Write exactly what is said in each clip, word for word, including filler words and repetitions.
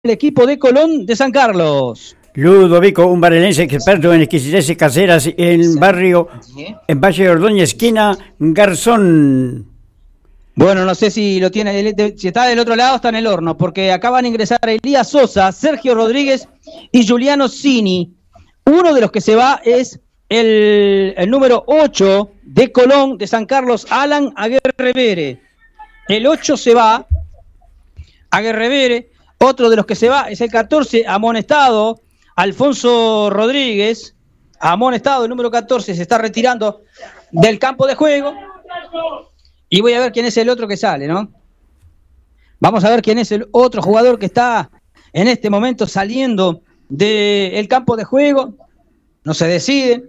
el equipo de Colón de San Carlos. Ludovico, un barelense experto en exquisiteces caseras en barrio, en Valle de Ordóñez, esquina Garzón. Bueno, no sé si lo tiene, si está del otro lado, está en el horno, porque acaban de ingresar Elías Sosa, Sergio Rodríguez y Juliano Cini. Uno de los que se va es el, el número ocho de Colón de San Carlos, Alan Aguerrevere. El ocho se va, Aguerrevere. Otro de los que se va es el catorce, amonestado, Alfonso Rodríguez. Amonestado, el número catorce, se está retirando del campo de juego. Y voy a ver quién es el otro que sale, ¿no? Vamos a ver quién es el otro jugador que está en este momento saliendo del campo de juego. No se decide.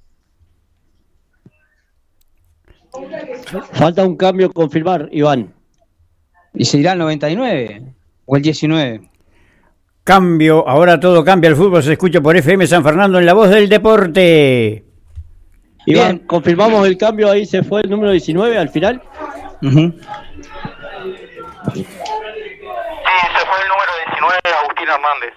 Falta un cambio confirmar, Iván. ¿Y se irá el noventa y nueve o el diecinueve? Cambio, ahora todo cambia, el fútbol se escucha por F M San Fernando en La Voz del Deporte. Iván, bien. Confirmamos el cambio, ahí se fue el número diecinueve al final. Uh-huh. Sí, se fue el número diecinueve, Agustín Hernández.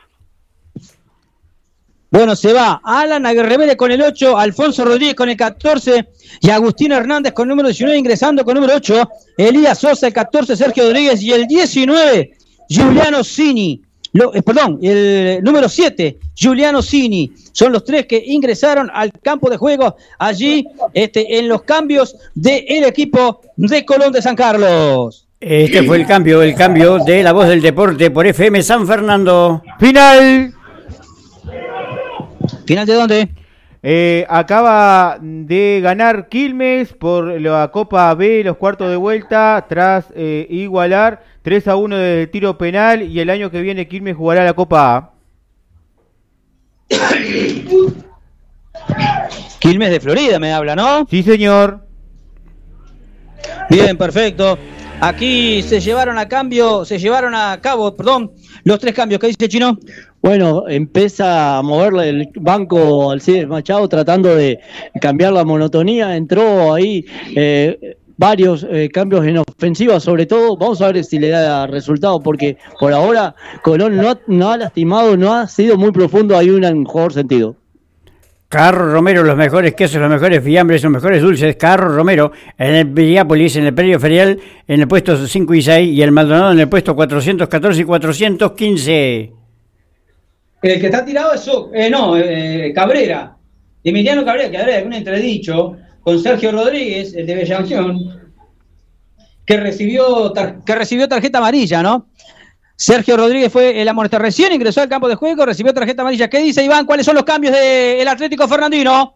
Bueno, se va Alan Aguerrevere con el ocho, Alfonso Rodríguez con el catorce y Agustín Hernández con el número diecinueve, ingresando con el número ocho, Elías Sosa, el catorce, Sergio Rodríguez, y el diecinueve, Juliano Cini. Lo, eh, perdón, el número siete, Juliano Cini. Son los tres que ingresaron al campo de juego allí este, en los cambios del equipo de Colón de San Carlos. Este fue el cambio, el cambio de La Voz del Deporte por F M San Fernando. Final. ¿Final de dónde? Eh, acaba de ganar Quilmes por la Copa B, los cuartos de vuelta, tras eh, igualar tres a uno de tiro penal, y el año que viene Quilmes jugará la Copa A. Quilmes de Florida me habla, ¿no? Sí, señor. Bien, perfecto. Aquí se llevaron a cambio, se llevaron a cabo, perdón, los tres cambios. ¿Qué dice Chino? Bueno, empieza a moverle el banco Alcides Machado tratando de cambiar la monotonía. Entró ahí eh, varios eh, cambios en ofensiva, sobre todo. Vamos a ver si le da resultado, porque por ahora Colón no, no ha lastimado, no ha sido muy profundo. Hay un mejor sentido. Carro Romero, los mejores quesos, los mejores fiambres, los mejores dulces. Carro Romero en el Viriápolis, en el predio ferial, en el puesto cinco y seis, y el Maldonado en el puesto cuatrocientos catorce y cuatrocientos quince. El que está tirado es eh, no, eh, Cabrera, Emiliano Cabrera, que habrá algún entredicho con Sergio Rodríguez, el de Bellación, que recibió tar- que recibió tarjeta amarilla, ¿no? Sergio Rodríguez fue el amonestado, recién ingresó al campo de juego, recibió tarjeta amarilla. ¿Qué dice Iván? ¿Cuáles son los cambios del Atlético Fernandino?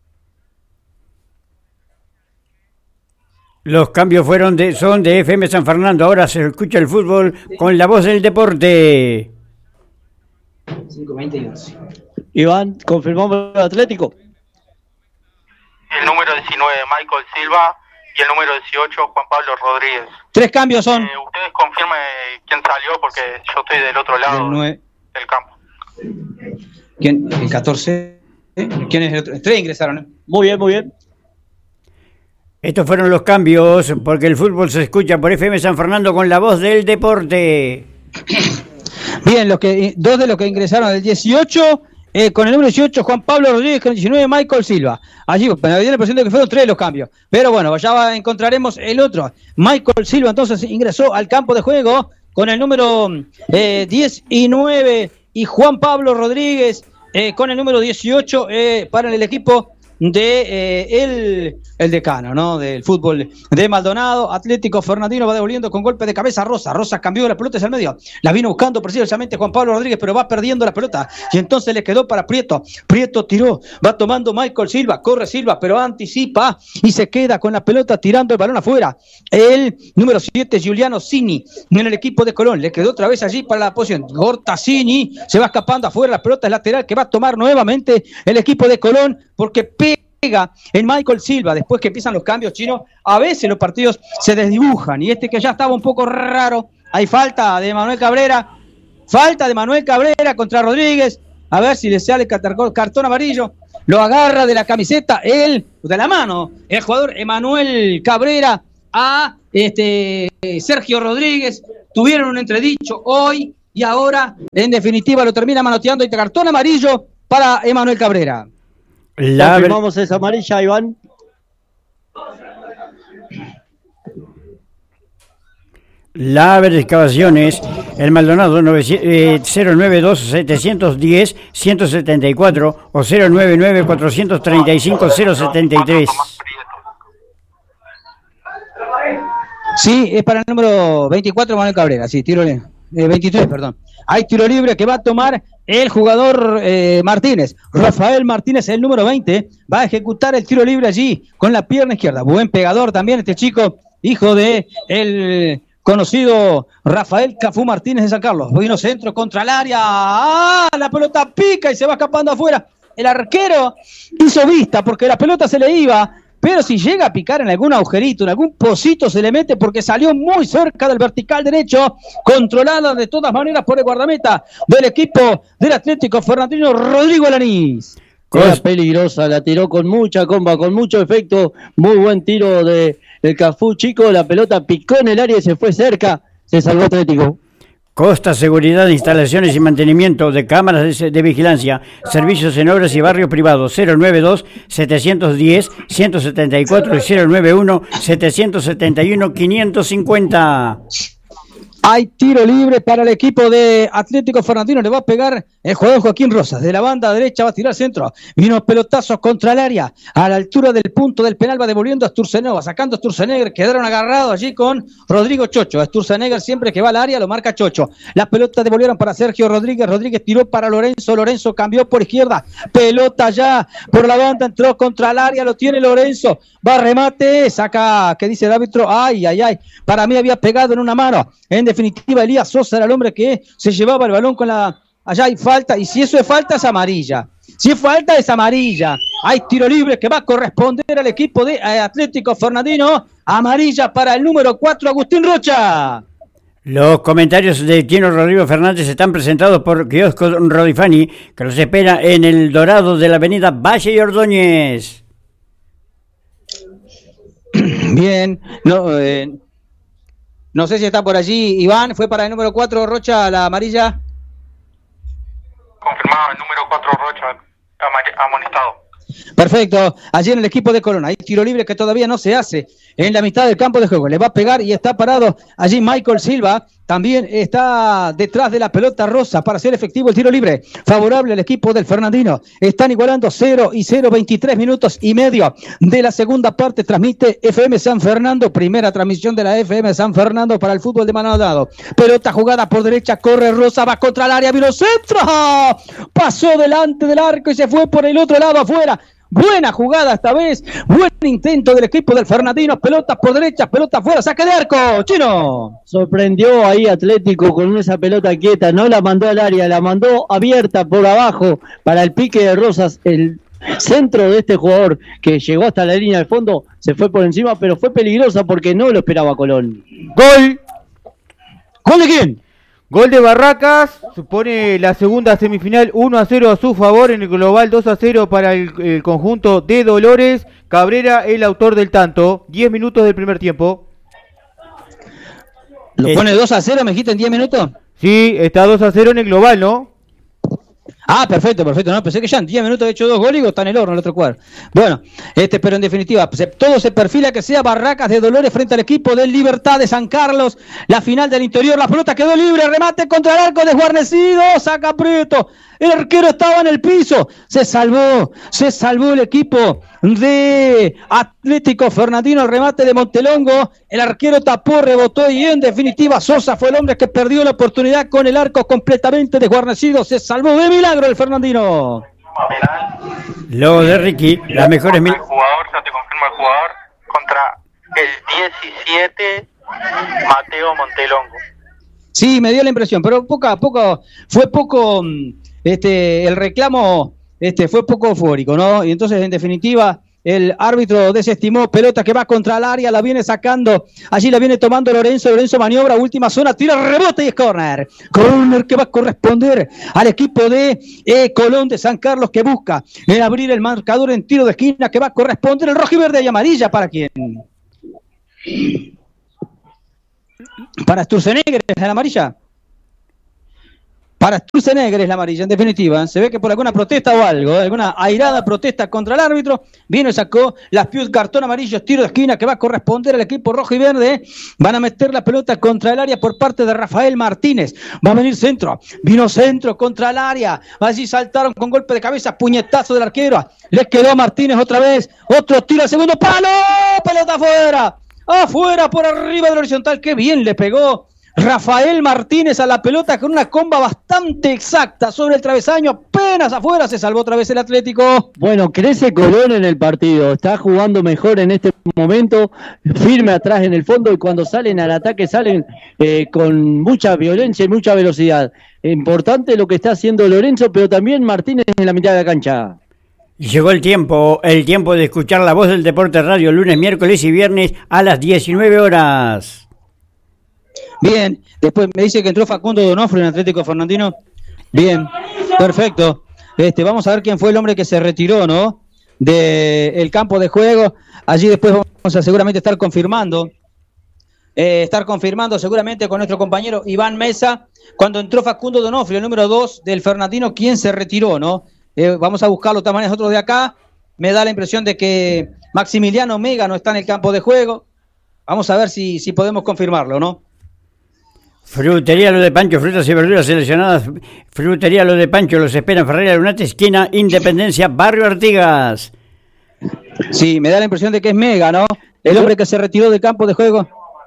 Los cambios fueron de, son de F M San Fernando. Ahora se escucha el fútbol con La Voz del Deporte. cinco, veinte y once. Iván, confirmamos el Atlético. El número diecinueve, Michael Silva, y el número dieciocho, Juan Pablo Rodríguez. Tres cambios son. Eh, ustedes confirmen quién salió, porque yo estoy del otro lado el nueve. del campo. ¿Quién? El catorce. ¿Eh? ¿Quién es el otro? Tres ingresaron, ¿eh? Muy bien, muy bien. Estos fueron los cambios, porque el fútbol se escucha por F M San Fernando con La Voz del Deporte. Bien, los que, dos de los que ingresaron, el dieciocho, eh, con el número dieciocho, Juan Pablo Rodríguez, con el diecinueve, Michael Silva. Allí me dio la impresión de que fueron tres los cambios. Pero bueno, ya va, encontraremos el otro. Michael Silva entonces ingresó al campo de juego con el número eh, diecinueve, y Juan Pablo Rodríguez eh, con el número dieciocho eh, para el equipo de eh, el, el decano, ¿no? Del fútbol de Maldonado. Atlético Fernandino va devolviendo con golpe de cabeza a Rosa. Rosa cambió la pelota hacia el medio. La vino buscando precisamente Juan Pablo Rodríguez, pero va perdiendo la pelota. Y entonces le quedó para Prieto. Prieto tiró. Va tomando Michael Silva. Corre Silva, pero anticipa y se queda con la pelota tirando el balón afuera. El número siete, Juliano Cini, en el equipo de Colón. Le quedó otra vez allí para la posición. Corta Cini. Se va escapando afuera. La pelota es lateral que va a tomar nuevamente el equipo de Colón, porque pega en Michael Silva. Después que empiezan los cambios chinos, a veces los partidos se desdibujan, y este que ya estaba un poco raro. Hay falta de Manuel Cabrera, falta de Manuel Cabrera contra Rodríguez. A ver si le sale cartón amarillo. Lo agarra de la camiseta, él, de la mano, el jugador Emanuel Cabrera a este Sergio Rodríguez. Tuvieron un entredicho hoy y ahora, en definitiva, lo termina manoteando y cartón amarillo para Emanuel Cabrera. La Confirmamos esa amarilla, Iván. La Excavaciones, el Maldonado cero nueve dos setecientos diez ciento setenta y cuatro o cero nueve nueve cuatrocientos treinta y cinco cero setenta y tres. Sí, es para el número veinticuatro, Manuel Cabrera, sí, tiro libre, eh, veintitrés, perdón. Hay tiro libre que va a tomar el jugador eh, Martínez. Rafael Martínez, el número veinte, va a ejecutar el tiro libre allí con la pierna izquierda. Buen pegador también este chico, hijo de el conocido Rafael Cafú Martínez de San Carlos. Vino centro contra el área. ¡Ah! La pelota pica y se va escapando afuera. El arquero hizo vista porque la pelota se le iba, pero si llega a picar en algún agujerito, en algún pocito se le mete porque salió muy cerca del vertical derecho, controlada de todas maneras por el guardameta del equipo del Atlético Fernandino, Rodrigo Alanís. Era peligrosa, la tiró con mucha comba, con mucho efecto, muy buen tiro de el Cafú, chico, la pelota picó en el área y se fue cerca, se salvó Atlético. Costa, seguridad, instalaciones y mantenimiento de cámaras de, de vigilancia, servicios en obras y barrios privados, cero nueve dos setecientos diez ciento setenta y cuatro y cero nueve uno setecientos setenta y uno quinientos cincuenta. Hay tiro libre para el equipo de Atlético Fernandino. Le va a pegar el jugador Joaquín Rosas. De la banda derecha va a tirar centro. Vino pelotazos contra el área. A la altura del punto del penal va devolviendo a Sturzenegger. Sacando a Sturzenegger. Quedaron agarrados allí con Rodrigo Chocho. Sturzenegger siempre que va al área lo marca Chocho. La pelota devolvieron para Sergio Rodríguez. Rodríguez tiró para Lorenzo. Lorenzo cambió por izquierda. Pelota ya por la banda. Entró contra el área. Lo tiene Lorenzo. Va a remate. Saca, ¿qué dice el árbitro? Ay, ay, ay. Para mí había pegado en una mano. En definitiva, Elías Sosa era el hombre que se llevaba el balón con la... Allá hay falta, y si eso es falta, es amarilla. Si es falta, es amarilla. Hay tiro libre que va a corresponder al equipo de Atlético Fernandino. Amarilla para el número cuatro, Agustín Rocha. Los comentarios de Tino Rodrigo Fernández están presentados por Kiosco Rodifani, que los espera en el Dorado de la avenida Valle y Ordóñez. Bien, no... Eh... No sé si está por allí Iván, fue para el número cuatro Rocha la amarilla. Confirmado, el número cuatro Rocha amonestado. Perfecto, allí en el equipo de Colón hay tiro libre que todavía no se hace en la mitad del campo de juego, le va a pegar y está parado allí Michael Silva, también está detrás de la pelota rosa para hacer efectivo el tiro libre, favorable al equipo del Fernandino. Están igualando cero y cero, veintitrés minutos y medio de la segunda parte. Transmite F M San Fernando, primera transmisión de la F M San Fernando para el fútbol de Maldonado. Pelota jugada por derecha, corre Rosa, va contra el área, vino centro, pasó delante del arco y se fue por el otro lado afuera. Buena jugada esta vez, buen intento del equipo del Fernandino, pelota por derecha, pelota afuera, saque de arco, Chino. Sorprendió ahí Atlético con esa pelota quieta, no la mandó al área, la mandó abierta por abajo para el pique de Rosas, el centro de este jugador que llegó hasta la línea de fondo, se fue por encima, pero fue peligrosa porque no lo esperaba Colón. Gol. ¿Gol de quién? Gol de Barracas, supone la segunda semifinal, uno a cero a su favor, en el global dos a cero para el, el conjunto de Dolores. Cabrera, el autor del tanto, diez minutos del primer tiempo. ¿Lo pone dos a cero, me dijiste, en diez minutos? Sí, está dos a cero en el global, ¿no? Ah, perfecto, perfecto. No, pensé que ya en diez minutos he hecho dos goles y está en el horno el otro cuadro. Bueno, este, pero en definitiva, se, todo se perfila que sea Barracas de Dolores frente al equipo del Libertad de San Carlos. La final del interior, la pelota quedó libre, remate contra el arco desguarnecido, saca Prieto. El arquero estaba en el piso, se salvó, se salvó el equipo de Atlético Fernandino, el remate de Montelongo, el arquero tapó, rebotó y en definitiva Sosa fue el hombre que perdió la oportunidad con el arco completamente desguarnecido, se salvó de milagro el Fernandino. Lo de Ricky, las mejores mil... El jugador, ya te confirmo el jugador, contra el diecisiete Mateo Montelongo. Sí, me dio la impresión, pero poco, poco, fue poco... Este, el reclamo este, fue poco eufórico, ¿no? Y entonces, en definitiva, el árbitro desestimó, pelota que va contra el área, la viene sacando, allí la viene tomando Lorenzo, Lorenzo maniobra, última zona, tira, rebote y es córner. Córner que va a corresponder al equipo de eh, Colón de San Carlos, que busca en abrir el marcador en tiro de esquina, que va a corresponder el rojo y verde y amarilla, ¿para quién? Para Sturzenegger, ¿es la amarilla? Para Sturzenegger es la amarilla, en definitiva. ¿eh? Se ve que por alguna protesta o algo, ¿eh? alguna airada protesta contra el árbitro, vino y sacó las Pius, cartón amarillo, tiro de esquina que va a corresponder al equipo rojo y verde. ¿eh? Van a meter la pelota contra el área por parte de Rafael Martínez. Va a venir centro, vino centro contra el área. Allí saltaron con golpe de cabeza, puñetazo del arquero. Les quedó a Martínez otra vez, otro tiro al segundo palo, pelota afuera, afuera por arriba del horizontal. Qué bien le pegó Rafael Martínez a la pelota con una comba bastante exacta sobre el travesaño, apenas afuera, se salvó otra vez el Atlético. Bueno, crece Colón en el partido, está jugando mejor en este momento, firme atrás en el fondo, y cuando salen al ataque salen eh, con mucha violencia y mucha velocidad. Importante lo que está haciendo Lorenzo, pero también Martínez en la mitad de la cancha. Llegó el tiempo, el tiempo de escuchar la voz del Deporte Radio lunes, miércoles y viernes a las diecinueve horas. Bien, después me dice que entró Facundo Donofrio en Atlético Fernandino. Bien, perfecto. Este, vamos a ver quién fue el hombre que se retiró, ¿no? Del campo de juego. Allí después vamos a seguramente estar confirmando. Eh, estar confirmando seguramente con nuestro compañero Iván Mesa. Cuando entró Facundo Donofrio, el número dos del Fernandino, quién se retiró, ¿no? Eh, vamos a buscarlo de todas maneras, otro de acá. Me da la impresión de que Maximiliano Mega no está en el campo de juego. Vamos a ver si, si podemos confirmarlo, ¿no? Frutería Lo de Pancho, frutas y verduras seleccionadas. Frutería Lo de Pancho, los espera en Ferreira Lunate, esquina Independencia, Barrio Artigas. Sí, me da la impresión de que es Mega, ¿no? El hombre que se retiró del campo de juego.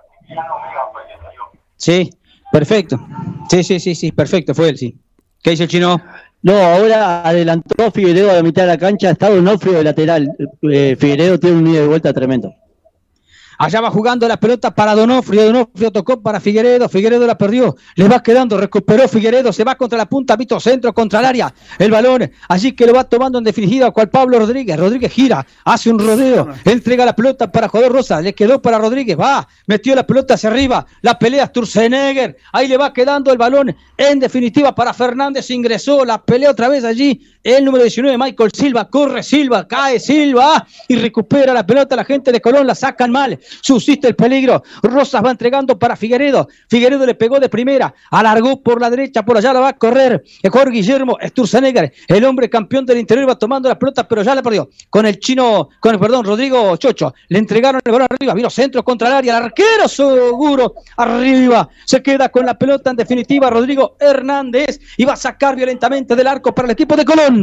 Sí, perfecto. Sí, sí, sí, sí, perfecto, fue él, sí. ¿Qué dice el chino? No, ahora adelantó Figueredo a la mitad de la cancha, está Donofrio de lateral. Eh, Figueredo tiene un ida de vuelta tremendo. Allá va jugando la pelota para Donofrio, Donofrio tocó para Figueredo, Figueredo la perdió, le va quedando, recuperó Figueredo, se va contra la punta, Vito centro contra el área, el balón, allí que lo va tomando en definitiva, cual Pablo Rodríguez, Rodríguez gira, hace un rodeo, entrega la pelota para Joder Rosa, le quedó para Rodríguez, va, metió la pelota hacia arriba, la pelea Sturzenegger, ahí le va quedando el balón, en definitiva para Fernández, ingresó, la pelea otra vez allí, el número diecinueve, Michael Silva, corre Silva, cae Silva, y recupera la pelota, la gente de Colón la sacan mal, subsiste el peligro, Rosas va entregando para Figueredo, Figueredo le pegó de primera, alargó por la derecha, por allá la va a correr, Jorge Guillermo Sturzenegger, el hombre campeón del interior, va tomando la pelota, pero ya la perdió, con el chino, con el perdón, Rodrigo Chocho, le entregaron el balón arriba, vino centro contra el área, el arquero seguro, arriba, se queda con la pelota en definitiva, Rodrigo Hernández, y va a sacar violentamente del arco para el equipo de Colón.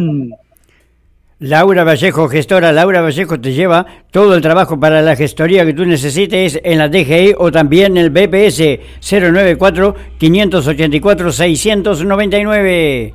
Laura Vallejo, gestora. Laura Vallejo te lleva todo el trabajo para la gestoría que tú necesites en la D G I o también en el B P S cero nueve cuatro, cinco ocho cuatro, seis nueve nueve.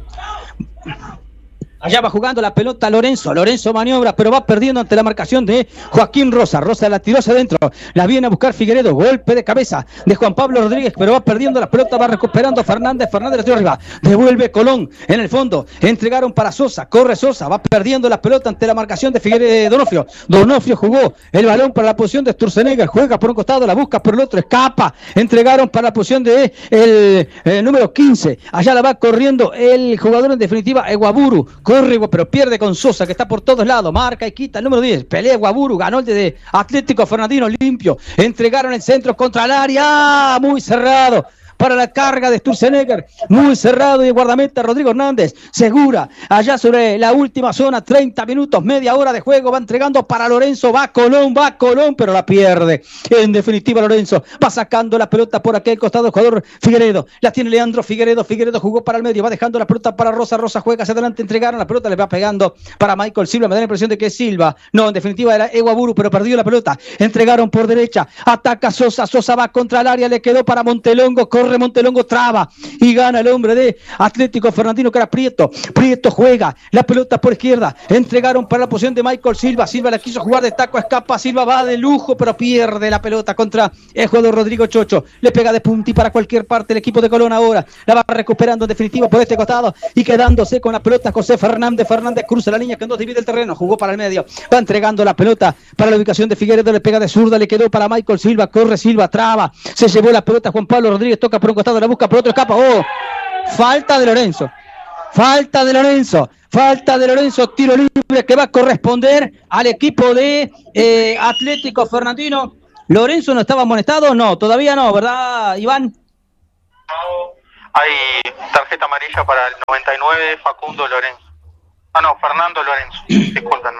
Allá va jugando la pelota Lorenzo, Lorenzo maniobra, pero va perdiendo ante la marcación de Joaquín Rosa, Rosa la tiró hacia adentro, la viene a buscar Figueredo, golpe de cabeza de Juan Pablo Rodríguez, pero va perdiendo la pelota, va recuperando Fernández, Fernández la tiró arriba, devuelve Colón en el fondo, entregaron para Sosa, corre Sosa, va perdiendo la pelota ante la marcación de Figueredo, Donofrio, Donofrio jugó el balón para la posición de Sturzenegger, juega por un costado, la busca por el otro, escapa, entregaron para la posición de el, el número quince, allá la va corriendo el jugador en definitiva, Eguaburu, corre, pero pierde con Sosa, que está por todos lados, marca y quita el número diez, pelea Guaburu, ganó el de Atlético Fernandino limpio, entregaron el centro contra el área, muy cerrado, para la carga de Sturzenegger, muy cerrado, y el guardameta Rodrigo Hernández, segura, allá sobre la última zona, treinta minutos, media hora de juego, va entregando para Lorenzo, va Colón, va Colón, pero la pierde, en definitiva Lorenzo, va sacando la pelota por aquel costado, el jugador Figueredo, la tiene Leandro Figueredo, Figueredo jugó para el medio, va dejando la pelota para Rosa, Rosa juega hacia adelante, entregaron la pelota, le va pegando para Michael Silva, me da la impresión de que es Silva, no, en definitiva era Eguaburu, pero perdió la pelota, entregaron por derecha, ataca Sosa, Sosa va contra el área, le quedó para Montelongo, corre Montelongo, traba y gana el hombre de Atlético Fernandino, que era Prieto. Prieto juega la pelota por izquierda, entregaron para la posición de Michael Silva, Silva la quiso jugar de taco, escapa, Silva va de lujo, pero pierde la pelota contra el jugador Rodrigo Chocho, le pega de punti para cualquier parte el equipo de Colón, ahora la va recuperando en definitiva por este costado y quedándose con la pelota José Fernández, Fernández cruza la línea que en dos divide el terreno, jugó para el medio, va entregando la pelota para la ubicación de Figueredo, le pega de zurda, le quedó para Michael Silva, corre Silva, traba, se llevó la pelota Juan Pablo Rodríguez, toca por un costado, la busca por otro, escapa, oh, falta de Lorenzo, falta de Lorenzo, falta de Lorenzo, tiro libre que va a corresponder al equipo de eh, Atlético Fernandino. ¿Lorenzo no estaba amonestado? No, todavía no, ¿verdad, Iván? Hay tarjeta amarilla para el noventa y nueve, Facundo Lorenzo. Ah, no, Fernando Lorenzo, discúlpenme.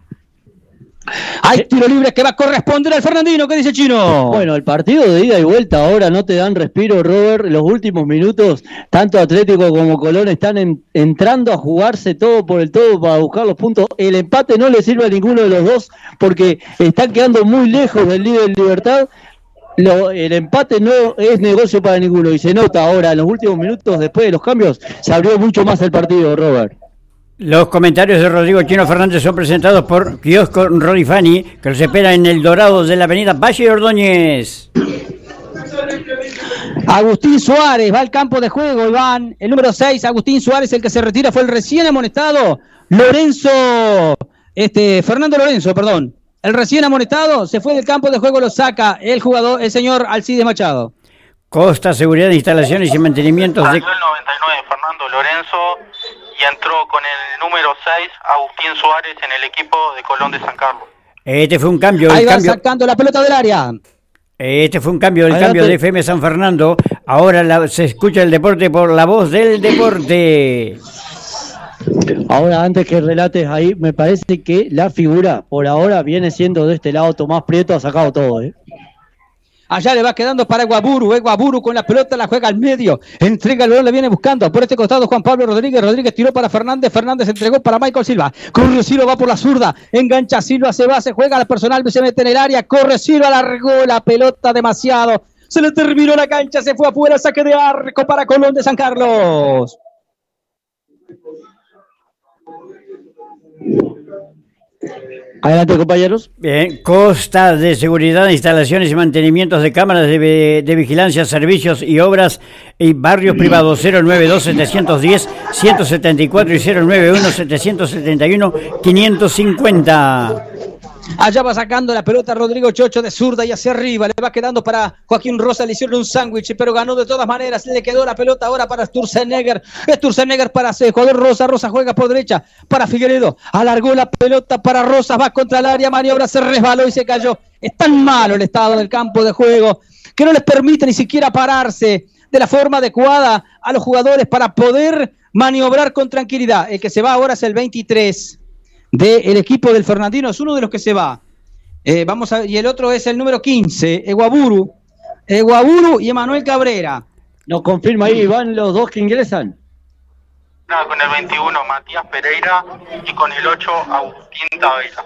Hay tiro libre que va a corresponder al Fernandino. ¿Qué dice Chino? Bueno, el partido de ida y vuelta ahora no te dan respiro, Robert. Los últimos minutos, tanto Atlético como Colón están en, entrando a jugarse todo por el todo para buscar los puntos. El empate no le sirve a ninguno de los dos porque están quedando muy lejos del líder Libertad. Lo, el empate no es negocio para ninguno y se nota ahora en los últimos minutos, después de los cambios, se abrió mucho más el partido, Robert. Los comentarios de Rodrigo Chino Fernández son presentados por Kiosco Rolifani, que los espera en el Dorado de la avenida Valle Ordóñez. Agustín Suárez va al campo de juego, Iván. El número seis, Agustín Suárez, el que se retira fue el recién amonestado Lorenzo, este Fernando Lorenzo, perdón. El recién amonestado se fue del campo de juego, lo saca el jugador, el señor Alcides Machado. Costa, Seguridad de Instalaciones y Mantenimientos de... Salió el noventa y nueve, Fernando Lorenzo, y entró con el número seis, Agustín Suárez, en el equipo de Colón de San Carlos. Este fue un cambio. Ahí el va cambio... sacando la pelota del área. Este fue un cambio, el Adelante. cambio de F M San Fernando. Ahora la, se escucha el deporte por la voz del deporte. Ahora, antes que relates ahí, me parece que la figura por ahora viene siendo de este lado Tomás Prieto, ha sacado todo, ¿eh? Allá le va quedando para Guaburu, Guaburu con la pelota, la juega al medio, entrega el balón, le viene buscando, por este costado Juan Pablo Rodríguez, Rodríguez tiró para Fernández, Fernández entregó para Michael Silva, corre Silva, va por la zurda, engancha Silva, se va, se juega, la personal se mete en el área, corre Silva, largó la pelota demasiado, se le terminó la cancha, se fue afuera, saque de arco para Colón de San Carlos. Adelante, compañeros. Bien, Costa de Seguridad, Instalaciones y Mantenimientos de Cámaras de, de Vigilancia, Servicios y Obras y Barrios Privados cero nueve dos siete uno cero uno siete cuatro y cero nueve uno siete siete uno cinco cinco cero. Allá va sacando la pelota Rodrigo Chocho de zurda y hacia arriba, le va quedando para Joaquín Rosa, le hicieron un sándwich, pero ganó de todas maneras, le quedó la pelota ahora para Sturzenegger, Sturzenegger para el jugador Rosa, Rosa juega por derecha para Figueredo, alargó la pelota para Rosa, va contra el área, maniobra, se resbaló y se cayó. Es tan malo el estado del campo de juego que no les permite ni siquiera pararse de la forma adecuada a los jugadores para poder maniobrar con tranquilidad. El que se va ahora es el veintitrés del equipo del Fernandino, es uno de los que se va. Eh, vamos a, y el otro es el número quince, Eguaburu, Eguaburu y Emanuel Cabrera. Nos confirma ahí, van los dos que ingresan. Nada, con el veintiuno, Matías Pereira, y con el ocho, Agustín Taveira.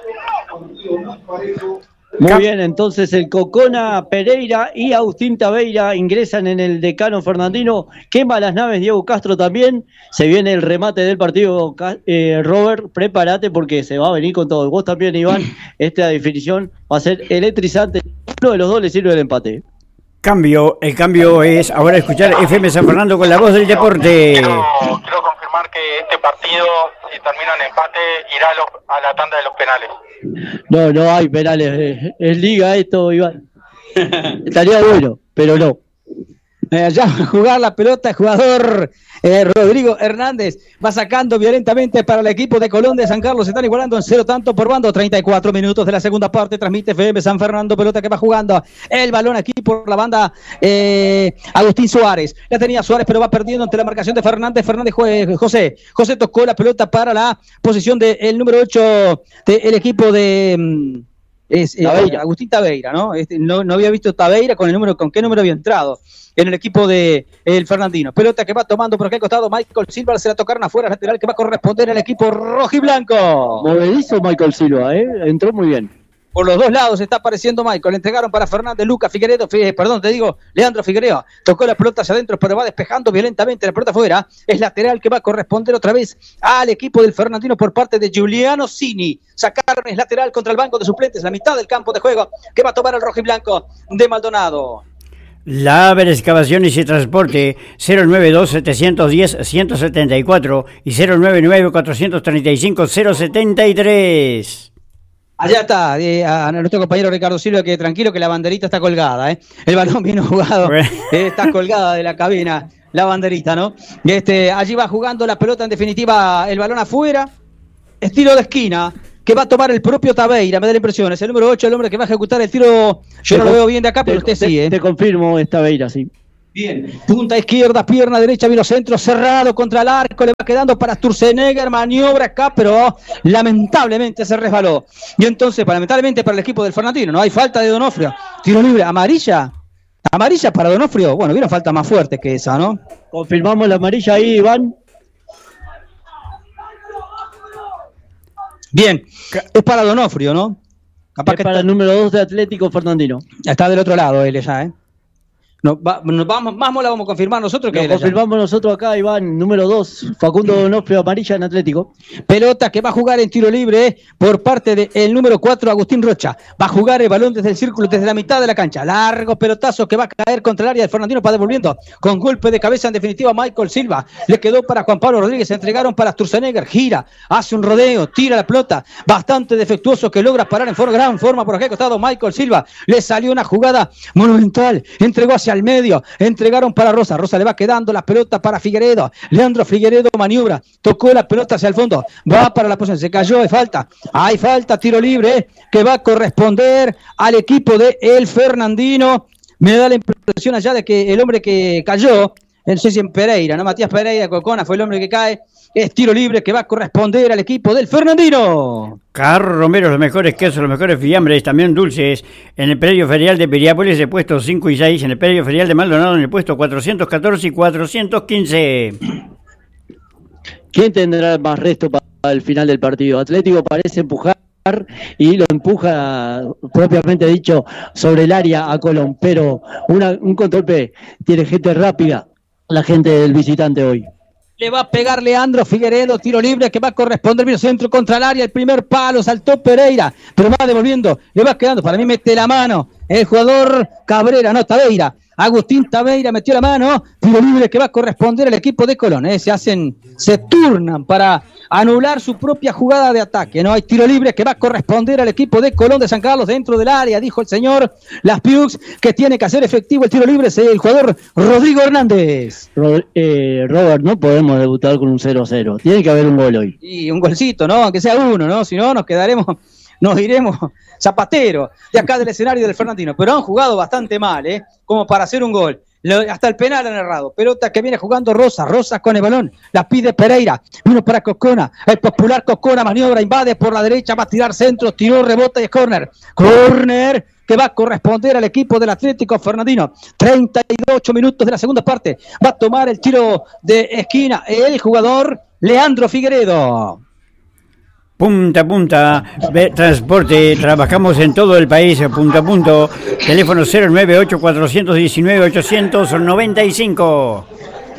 Muy bien, entonces el Cocona Pereira y Agustín Taveira ingresan en el Decano Fernandino. Quema las naves Diego Castro también. Se viene el remate del partido, eh, Robert, prepárate porque se va a venir con todo. Vos también, Iván, esta definición va a ser electrizante. Uno de los dos le sirve el empate. Cambio, el cambio es ahora escuchar F M San Fernando con la voz del deporte. Quiero, quiero confirmar que este partido, si termina en empate, irá a, los, a la tanda de los penales. No, no hay penales. Es, es liga esto, Iván. Estaría bueno, pero no. Eh, allá va a jugar la pelota el jugador eh, Rodrigo Hernández, va sacando violentamente para el equipo de Colón de San Carlos, se están igualando en cero tanto por bando, treinta y cuatro minutos de la segunda parte, transmite F M San Fernando, pelota que va jugando, el balón aquí por la banda eh, Agustín Suárez, la tenía Suárez pero va perdiendo ante la marcación de Fernández, Fernández José, José tocó la pelota para la posición del número ocho del equipo de... Es, eh, Taveira. Agustín Taveira, ¿no? Este, ¿no? No había visto Taveira con el número, con qué número había entrado en el equipo de el Fernandino. Pelota que va tomando por aquel costado Michael Silva, se la tocaron afuera, lateral que va a corresponder al equipo rojiblanco. Movedizo Michael Silva, ¿eh? Entró muy bien. Por los dos lados está apareciendo Michael, le entregaron para Fernández, Lucas Figueredo, eh, perdón, te digo, Leandro Figueroa, tocó la pelota hacia adentro, pero va despejando violentamente la pelota afuera, es lateral que va a corresponder otra vez al equipo del Fernandino por parte de Giuliano Cini, sacaron es lateral contra el banco de suplentes, la mitad del campo de juego, que va a tomar el rojiblanco de Maldonado. Laver Excavaciones y Transporte cero nueve dos siete uno cero uno siete cuatro y cero nueve nueve cuatro tres cinco cero siete tres. Allá está, eh, a nuestro compañero Ricardo Silva, que tranquilo que la banderita está colgada, ¿eh? El balón vino jugado, eh, está colgada de la cabina la banderita, ¿no? Este, allí va jugando la pelota, en definitiva, el balón afuera, estilo de esquina, que va a tomar el propio Taveira, me da la impresión, es el número ocho, el hombre que va a ejecutar el tiro, yo no lo veo bien de acá, pero usted sí, ¿eh? Te confirmo, es Taveira, sí. Bien, punta izquierda, pierna derecha, vino centro, cerrado contra el arco, le va quedando para Sturzenegger, maniobra acá, pero lamentablemente se resbaló. Y entonces, lamentablemente para el equipo del Fernandino, no hay falta de Donofrio. Tiro libre, amarilla, amarilla para Donofrio. Bueno, vieron falta más fuerte que esa, ¿no? Confirmamos la amarilla ahí, Iván. Bien, es para Donofrio, ¿no? Capaz es que para está... el número dos de Atlético Fernandino. Está del otro lado él ya, ¿eh? Nos va, nos vamos, más mola vamos a confirmar nosotros que lo confirmamos nosotros acá, Iván, número dos, Facundo Donofrio, amarilla en Atlético. Pelota que va a jugar en tiro libre por parte del número cuatro, Agustín Rocha. Va a jugar el balón desde el círculo, desde la mitad de la cancha. Largo pelotazo que va a caer contra el área del Fernandino para devolviendo. Con golpe de cabeza en definitiva Michael Silva. Le quedó para Juan Pablo Rodríguez, se entregaron para Sturzenegger. Gira, hace un rodeo, tira la pelota. Bastante defectuoso que logra parar en forma, gran forma por aquel costado Michael Silva. Le salió una jugada monumental. Entregó hacia al medio, entregaron para Rosa, Rosa le va quedando la pelota para Figueredo, Leandro Figueredo maniobra, tocó la pelota hacia el fondo, va para la posición, se cayó, hay falta, hay falta, tiro libre, que va a corresponder al equipo de el Fernandino. Me da la impresión allá de que el hombre que cayó, no sé si en Pereira, ¿no? Matías Pereira, Cocona fue el hombre que cae. Es tiro libre que va a corresponder al equipo del Fernandino. Carro Romero, los mejores quesos, los mejores fiambres, también dulces. En el predio ferial de Piriápolis, el puesto cinco y seis. En el predio ferial de Maldonado, en el puesto cuatrocientos catorce y cuatrocientos quince. ¿Quién tendrá más resto para el final del partido? Atlético parece empujar y lo empuja propiamente dicho sobre el área a Colón, pero una, un contragolpe tiene gente rápida, la gente del visitante hoy. Le va a pegar Leandro Figueredo, tiro libre que va a corresponder bien centro contra el área, el primer palo, saltó Pereira, pero va devolviendo, le va quedando, para mí mete la mano, el jugador Cabrera, no, Tabeira, Agustín Tabeira metió la mano, tiro libre que va a corresponder al equipo de Colón, ¿eh? se hacen, se turnan para anular su propia jugada de ataque, no hay tiro libre que va a corresponder al equipo de Colón de San Carlos dentro del área, dijo el señor Las Piux, que tiene que hacer efectivo el tiro libre, es el jugador Rodrigo Hernández. Rod, eh, Robert, no podemos debutar con un cero cero, tiene que haber un gol hoy. Y un golcito, ¿no? Aunque sea uno, ¿no? Si no, nos quedaremos, nos iremos zapatero de acá del escenario del Fernandino, pero han jugado bastante mal, ¿eh? Como para hacer un gol. Hasta el penal han errado. Pelota que viene jugando Rosa. Rosa con el balón. La pide Pereira. Vino para Cocona. El popular Cocona maniobra, invade por la derecha. Va a tirar centro. Tiró, rebota y es córner. Córner que va a corresponder al equipo del Atlético Fernandino. treinta y ocho minutos de la segunda parte. Va a tomar el tiro de esquina el jugador Leandro Figueredo. Punta a punta, transporte, trabajamos en todo el país, punto a punto, teléfono cero nueve ocho cuatro uno nueve ocho nueve cinco.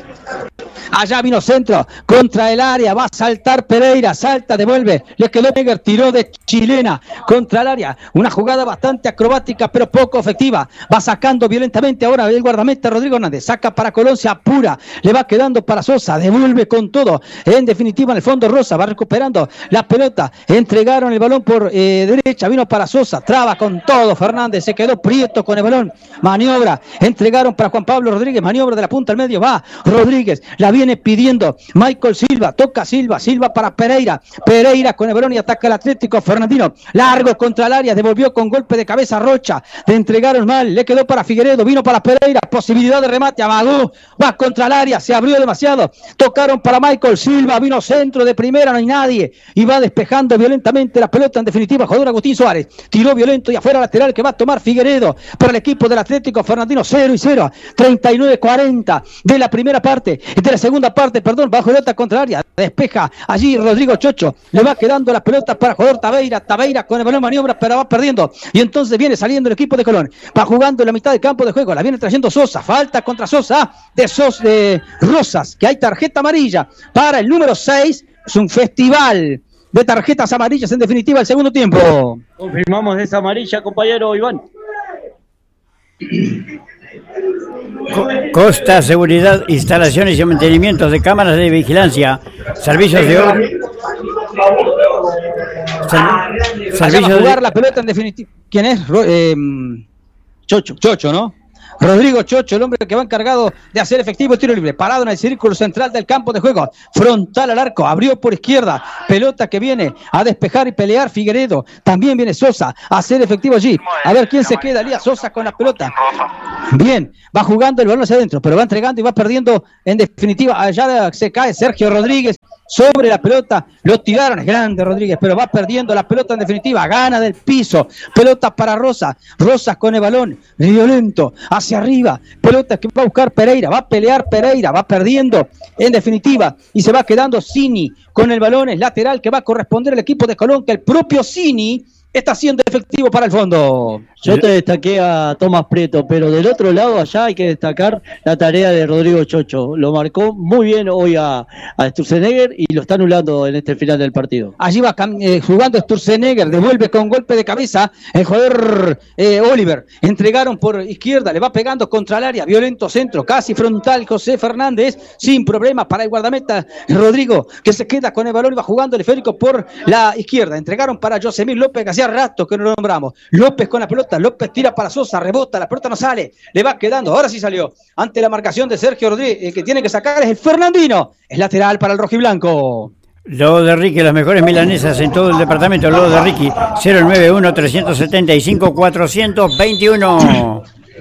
Allá vino centro, contra el área, va a saltar Pereira, salta, devuelve, le quedó Neger, tiró de chilena contra el área, una jugada bastante acrobática pero poco efectiva, va sacando violentamente ahora el guardameta Rodrigo Hernández, saca para Colón, se apura, le va quedando para Sosa, devuelve con todo, en definitiva en el fondo Rosa va recuperando la pelota, entregaron el balón por eh, derecha, vino para Sosa, traba con todo Fernández, se quedó Prieto con el balón, maniobra, entregaron para Juan Pablo Rodríguez, maniobra de la punta al medio, va Rodríguez, la viene pidiendo Michael Silva, toca Silva, Silva para Pereira, Pereira con el balón y ataca el Atlético Fernandino, largo contra el área, devolvió con golpe de cabeza Rocha, le entregaron mal, le quedó para Figueredo, vino para Pereira, posibilidad de remate, Amadú, va contra el área, se abrió demasiado, tocaron para Michael Silva, vino centro de primera, no hay nadie, y va despejando violentamente la pelota, en definitiva, jugador Agustín Suárez, tiró violento y afuera lateral que va a tomar Figueredo, para el equipo del Atlético Fernandino, cero y cero, treinta y nueve cuarenta de la primera parte, de la segunda parte, perdón, bajo pelota contra el área, despeja allí Rodrigo Chocho, le va quedando la pelota para el jugador Tabeira, Tabeira con el balón maniobra, pero va perdiendo, y entonces viene saliendo el equipo de Colón, va jugando en la mitad del campo de juego, la viene trayendo Sosa, falta contra Sosa, de Sos de Rosas, que hay tarjeta amarilla para el número seis, es un festival de tarjetas amarillas en definitiva el segundo tiempo. Confirmamos esa amarilla, compañero Iván. Costa, seguridad, instalaciones y mantenimientos de cámaras de vigilancia, servicios de orden. Servicios de jugar la pelota en definitiva. ¿Quién es? Eh, Chocho. Chocho, ¿no? Rodrigo Chocho, el hombre que va encargado de hacer efectivo el tiro libre, parado en el círculo central del campo de juego, frontal al arco, abrió por izquierda, pelota que viene a despejar y pelear Figueredo, también viene Sosa a hacer efectivo allí, a ver quién se queda, Elías Sosa con la pelota, bien, va jugando el balón hacia adentro, pero va entregando y va perdiendo, en definitiva, allá se cae Sergio Rodríguez sobre la pelota, lo tiraron, es grande Rodríguez, pero va perdiendo la pelota en definitiva, gana del piso, pelota para Rosa, Rosa con el balón, violento, hacia arriba, pelota que va a buscar Pereira, va a pelear Pereira, va perdiendo en definitiva, y se va quedando Cini con el balón, es lateral que va a corresponder al equipo de Colón, que el propio Cini está siendo efectivo para el fondo. Yo te destaqué a Tomás Prieto, pero del otro lado allá hay que destacar la tarea de Rodrigo Chocho. Lo marcó muy bien hoy a, a Sturzenegger y lo está anulando en este final del partido. Allí va eh, jugando Sturzenegger, devuelve con golpe de cabeza el jugador eh, Oliver. Entregaron por izquierda, le va pegando contra el área, violento centro, casi frontal José Fernández, sin problema para el guardameta Rodrigo, que se queda con el balón y va jugando el esférico por la izquierda. Entregaron para Yosemir López, que hacía rato que no lo nombramos. López con la pelota, López tira para Sosa, rebota, la pelota no sale, le va quedando, ahora sí salió, ante la marcación de Sergio Rodríguez, el que tiene que sacar es el Fernandino, es lateral para el rojiblanco. Lobo de Ricky, las mejores milanesas en todo el departamento. Lobo de Ricky, cero nueve uno, tres siete cinco, cuatro dos uno.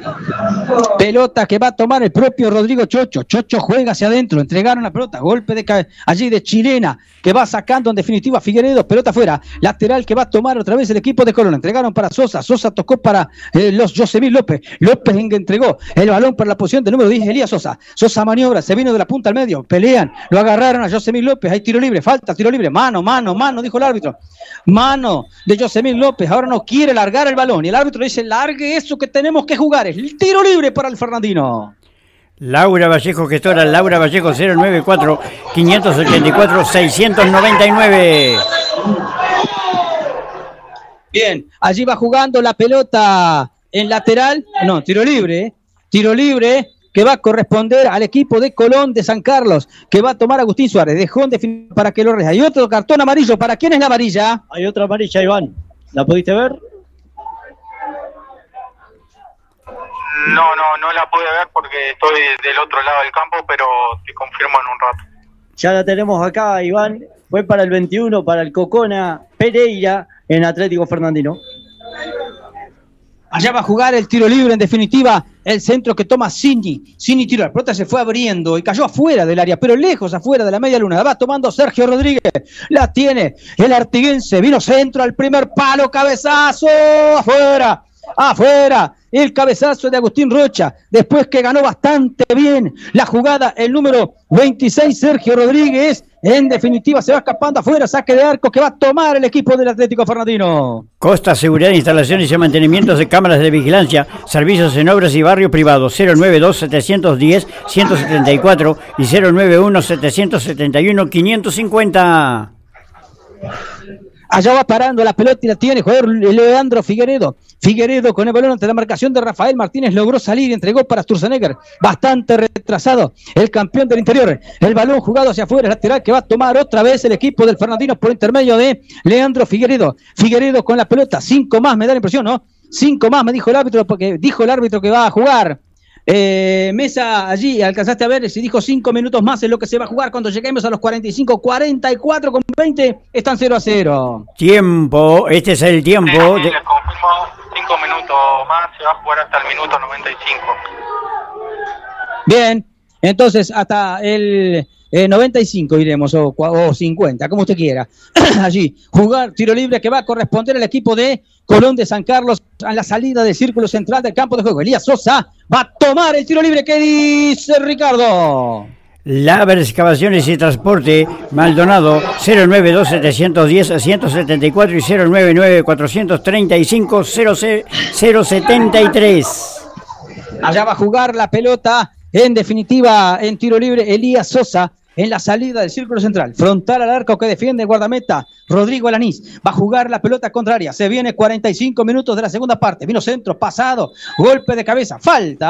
Pelota que va a tomar el propio Rodrigo Chocho. Chocho juega hacia adentro, entregaron la pelota, golpe de ca- allí de chilena, que va sacando en definitiva Figueredo, pelota afuera, lateral que va a tomar otra vez el equipo de Colón. Entregaron para Sosa, Sosa tocó para eh, los Yosemir López, López entregó el balón para la posición del número diez, Elías Sosa. Sosa maniobra, se vino de la punta al medio, pelean, lo agarraron a Yosemir López, hay tiro libre, falta, tiro libre, mano, mano, mano, dijo el árbitro, mano de Yosemir López, ahora no quiere largar el balón, y el árbitro dice, largue eso que tenemos que jugar, es el tiro libre para el Fernandino. Laura Vallejo, gestora, Laura Vallejo, cero nueve cuatro, cinco ocho cuatro, seis nueve nueve. Bien, allí va jugando la pelota en lateral, no, tiro libre, tiro libre que va a corresponder al equipo de Colón de San Carlos, que va a tomar Agustín Suárez, dejó en definitiva para que lo reza. Hay otro cartón amarillo, ¿para quién es la amarilla? Hay otra amarilla, Iván, ¿la pudiste ver? No, no, no la pude ver porque estoy del otro lado del campo, pero te confirmo en un rato. Ya la tenemos acá, Iván. Fue para el veintiuno, para el Cocona Pereira en Atlético Fernandino. Allá va a jugar el tiro libre, en definitiva, el centro que toma Cini. Cini tiró, la pelota se fue abriendo y cayó afuera del área, pero lejos afuera de la media luna. La va tomando Sergio Rodríguez, la tiene el artiguense, vino centro al primer palo, cabezazo, afuera. Afuera, el cabezazo de Agustín Rocha, después que ganó bastante bien la jugada, el número veintiséis, Sergio Rodríguez, en definitiva se va escapando afuera, saque de arco que va a tomar el equipo del Atlético Fernandino. Costa Seguridad, Instalaciones y Mantenimientos de Cámaras de Vigilancia, Servicios en Obras y Barrio Privado, cero nueve dos, siete uno cero, uno siete cuatro y cero nueve uno, siete siete uno, cinco cinco cero. Allá va parando la pelota y la tiene el jugador Leandro Figueredo. Figueredo con el balón ante la marcación de Rafael Martínez logró salir y entregó para Sturzenegger. Bastante retrasado el campeón del interior. El balón jugado hacia afuera, lateral que va a tomar otra vez el equipo del Fernandino por intermedio de Leandro Figueredo. Figueredo con la pelota. Cinco más, me da la impresión, ¿no? Cinco más, me dijo el árbitro, porque dijo el árbitro que va a jugar. Eh, Mesa, allí alcanzaste a ver si dijo cinco minutos más es lo que se va a jugar cuando lleguemos a los cuarenta y cinco, cuarenta y cuatro con veinte, están cero a cero. Tiempo, este es el tiempo. Sí, De... les confirmo, cinco minutos más, se va a jugar hasta el minuto noventa y cinco. Bien, entonces hasta el eh, noventa y cinco iremos, o, o cincuenta, como usted quiera. Allí, jugar tiro libre que va a corresponder al equipo de Colón de San Carlos a la salida del círculo central del campo de juego. Elías Sosa va a tomar el tiro libre. ¿Qué dice Ricardo? Laber Excavaciones y Transporte, Maldonado, cero nueve dos, siete uno cero, uno siete cuatro y cero nueve nueve, cuatro tres cinco, cero cero siete tres. Allá va a jugar la pelota, en definitiva, en tiro libre, Elías Sosa, en la salida del círculo central, frontal al arco que defiende el guardameta Rodrigo Alanís, va a jugar la pelota contraria, se viene cuarenta y cinco minutos de la segunda parte, vino centro, pasado, golpe de cabeza, falta,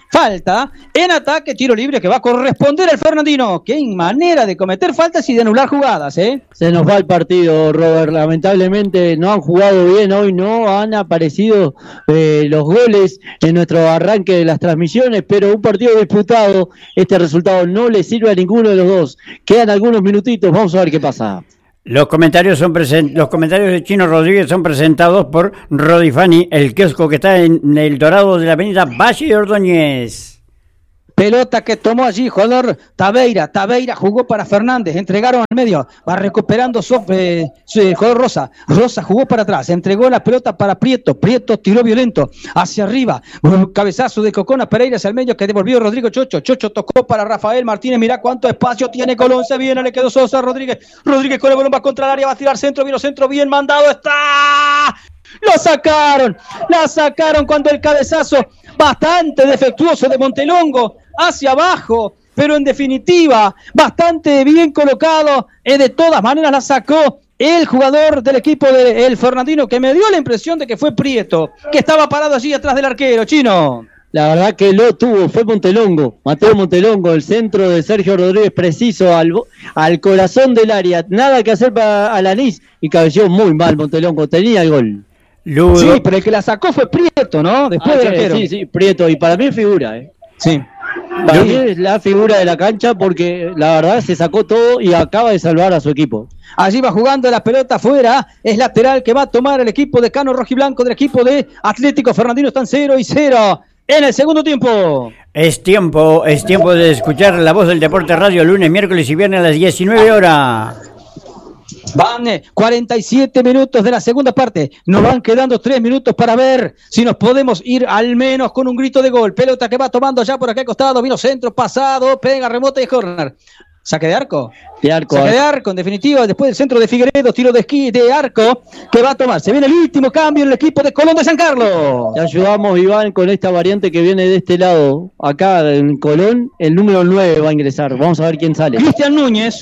falta. En ataque, tiro libre que va a corresponder al Fernandino. Qué manera de cometer faltas y de anular jugadas, ¿eh? Se nos va el partido, Robert. Lamentablemente no han jugado bien hoy, no han aparecido eh, los goles en nuestro arranque de las transmisiones, pero un partido disputado, este resultado no le sirve a ninguno de los dos. Quedan algunos minutitos, vamos a ver qué pasa. Los comentarios son presen- los comentarios de Chino Rodríguez son presentados por Rodifani, el kiosco que está en el Dorado de la avenida Valle de Ordóñez. Pelota que tomó allí, jugador Tabeira. Tabeira jugó para Fernández, entregaron al medio, va recuperando so, eh, el jugador Rosa. Rosa jugó para atrás, entregó la pelota para Prieto. Prieto tiró violento hacia arriba. Un cabezazo de Cocona Pereira hacia el medio que devolvió Rodrigo Chocho. Chocho tocó para Rafael Martínez. Mirá cuánto espacio tiene Colón. Se viene, le quedó Sosa Rodríguez. Rodríguez con el balón va contra el área, va a tirar centro. Vino centro, bien mandado. Está. Lo sacaron, la sacaron cuando el cabezazo bastante defectuoso de Montelongo hacia abajo, pero en definitiva bastante bien colocado, eh, de todas maneras la sacó el jugador del equipo de el Fernandino, que me dio la impresión de que fue Prieto, que estaba parado allí atrás del arquero, Chino. La verdad que lo tuvo, fue Montelongo, Mateo Montelongo, el centro de Sergio Rodríguez preciso al, al corazón del área, nada que hacer para Alanís y cabeció muy mal Montelongo, tenía el gol. Ludo. Sí, pero el que la sacó fue Prieto, ¿no? Después Ah, del arquero. Sí, sí, Prieto, y para mí es figura, ¿eh? Sí. Para mí es la figura de la cancha porque la verdad se sacó todo y acaba de salvar a su equipo. Allí va jugando la pelota afuera, es lateral que va a tomar el equipo de Cano Rojiblanco del equipo de Atlético Fernandino, están cero y cero en el segundo tiempo. Es tiempo, es tiempo de escuchar la voz del Deporte Radio lunes, miércoles y viernes a las diecinueve horas. Van eh, cuarenta y siete minutos de la segunda parte. Nos van quedando tres minutos para ver si nos podemos ir al menos con un grito de gol. Pelota que va tomando ya por acá al costado. Vino centro, pasado, pega, remota y corner. Saque de arco. De arco. Saque de arco, en definitiva. Después del centro de Figueredo, tiro de esquí de arco que va a tomar. Se viene el último cambio en el equipo de Colón de San Carlos. Te ayudamos, Iván, con esta variante que viene de este lado. Acá en Colón, el número nueve va a ingresar. Vamos a ver quién sale. Cristian Núñez.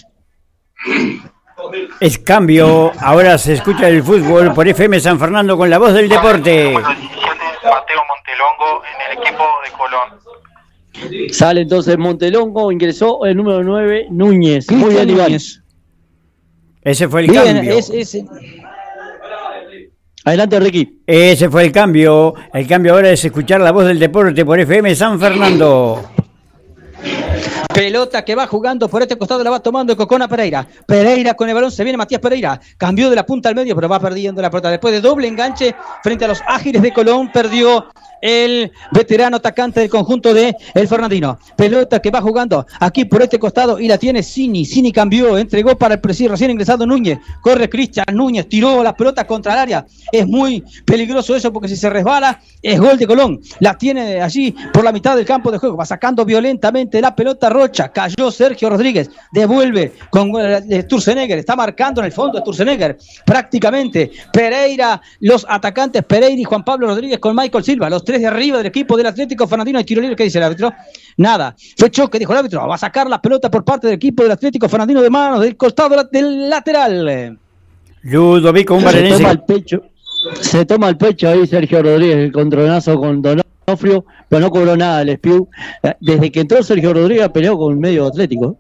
Es cambio, ahora se escucha el fútbol por F M San Fernando con la voz del deporte. Número diecisiete, Mateo Montelongo en el equipo de Colón. Sale entonces Montelongo, ingresó el número nueve, Núñez. Muy Cristian bien, Iván. Núñez. Ese fue el Bien, cambio. es, es, Adelante, Ricky. Ese fue el cambio. El cambio ahora es escuchar la voz del deporte por F M San Fernando. pelota que va jugando por este costado, la va tomando Cocona Pereira. Pereira con el balón, se viene Matías Pereira. Cambió de la punta al medio, pero va perdiendo la pelota. Después de doble enganche frente a los Ágiles de Colón, perdió el veterano atacante del conjunto de el Fernandino. Pelota que va jugando aquí por este costado y la tiene Cini. Cini cambió, entregó para el preciso recién ingresado Núñez. Corre Cristian Núñez, tiró la pelota contra el área. Es muy peligroso eso porque si se resbala es gol de Colón. La tiene allí por la mitad del campo de juego. Va sacando violentamente la pelota Rocha. Cayó Sergio Rodríguez. Devuelve con eh, Sturzenegger. Está marcando en el fondo Sturzenegger prácticamente. Pereira, los atacantes Pereira y Juan Pablo Rodríguez con Michael Silva. Los tres de arriba del equipo del Atlético Fernandino. Hay tiro libre. ¿Qué dice el árbitro? Nada. Fue choque, dijo el árbitro. Va a sacar la pelota por parte del equipo del Atlético Fernandino de manos del costado del lateral. Ludovico, un Se barenense. toma el pecho. Se toma el pecho ahí Sergio Rodríguez, el controlazo con Donofrio, pero no cobró nada el Espiu. Desde que entró Sergio Rodríguez peleó con medio Atlético.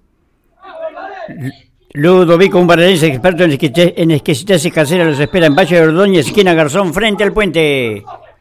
Ludovico, un barenense experto en esquite- en exquisiteces caseras, los espera en Valle de Ordóñez, esquina Garzón, frente al puente.